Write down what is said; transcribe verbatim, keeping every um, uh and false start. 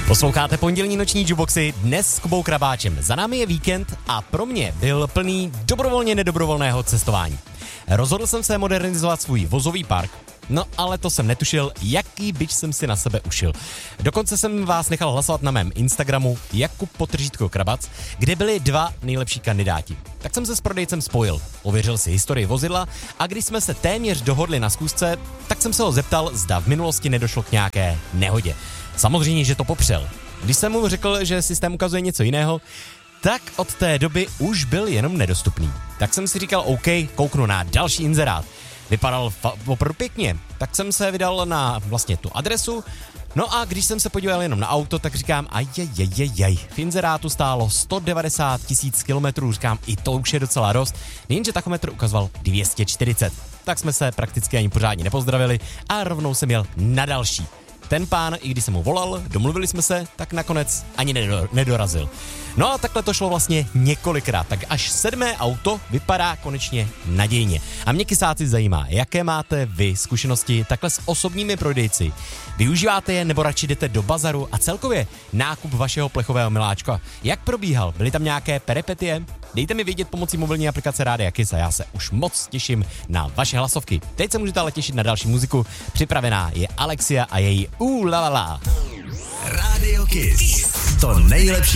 Posloucháte pondělní noční Juboxy dnes s Kubou Krabáčem. Za námi je víkend a pro mě byl plný dobrovolně nedobrovolného cestování. Rozhodl jsem se modernizovat svůj vozový park, no ale to jsem netušil, jaký bič jsem si na sebe ušil. Dokonce jsem vás nechal hlasovat na mém Instagramu Jakub Potržítko Krabac, kde byli dva nejlepší kandidáti. Tak jsem se s prodejcem spojil, ověřil si historii vozidla a když jsme se téměř dohodli na zkusce, tak jsem se ho zeptal, zda v minulosti nedošlo k nějaké nehodě. Samozřejmě, že to popřel. Když jsem mu řekl, že systém ukazuje něco jiného, tak od té doby už byl jenom nedostupný. Tak jsem si říkal, OK, kouknu na další inzerát. Vypadal fa- opravdu pěkně, tak jsem se vydal na vlastně tu adresu. No a když jsem se podíval jenom na auto, tak říkám, ajajajajaj, v inzerátu stálo sto devadesát tisíc kilometrů, říkám, i to už je docela dost, jenže tachometr ukazoval dvě stě čtyřicet. Tak jsme se prakticky ani pořádně nepozdravili a rovnou jsem jel na další. Ten pán, i když jsem mu volal, domluvili jsme se, tak nakonec ani nedor- nedorazil. No a takhle to šlo vlastně několikrát, tak až sedmé auto vypadá konečně nadějně. A mě kysáci zajímá, jaké máte vy zkušenosti takhle s osobními prodejci. Využíváte je nebo radši jdete do bazaru a celkově nákup vašeho plechového miláčka. Jak probíhal? Byly tam nějaké peripetie? Dejte mi vědět pomocí mobilní aplikace Rádia Kiss a já se už moc těším na vaše hlasovky. Teď se můžete ale těšit na další muziku. Připravená je Alexia a její U la la la. Rádio Kiss. To nejlepší